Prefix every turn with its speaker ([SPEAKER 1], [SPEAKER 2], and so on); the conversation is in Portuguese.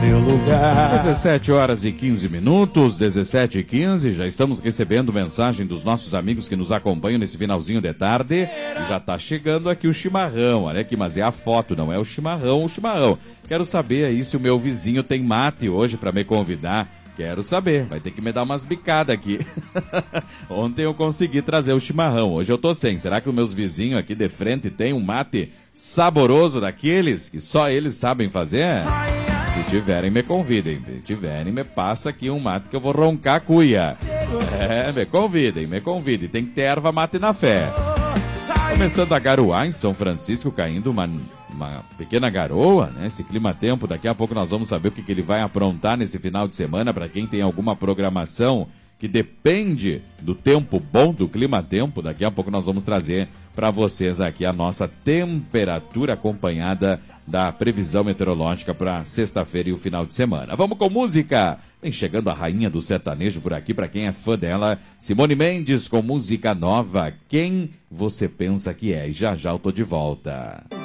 [SPEAKER 1] meu lugar.
[SPEAKER 2] 17 horas e 15 minutos, 17 e 15, já estamos recebendo mensagem dos nossos amigos que nos acompanham nesse finalzinho de tarde. E já tá chegando aqui o chimarrão, olha aqui, mas é a foto, não é o chimarrão, Quero saber aí se o meu vizinho tem mate hoje para me convidar. Quero saber, vai ter que me dar umas bicadas aqui. Ontem eu consegui trazer o chimarrão, hoje eu tô sem. Será que os meus vizinhos aqui de frente têm um mate saboroso daqueles que só eles sabem fazer? Se tiverem, me convidem. Se tiverem, me passa aqui um mate que eu vou roncar a cuia. Me convidem. Tem que ter erva mate na fé. Começando a garoar em São Francisco, caindo uma pequena garoa, né? Esse clima-tempo, daqui a pouco nós vamos saber o que ele vai aprontar nesse final de semana, para quem tem alguma programação que depende do tempo bom, do clima-tempo. Daqui a pouco nós vamos trazer para vocês aqui a nossa temperatura acompanhada da previsão meteorológica para sexta-feira e o final de semana. Vamos com música! Vem chegando a rainha do sertanejo por aqui, para quem é fã dela, Simone Mendes com música nova, Quem Você Pensa Que É. E já já eu tô de volta.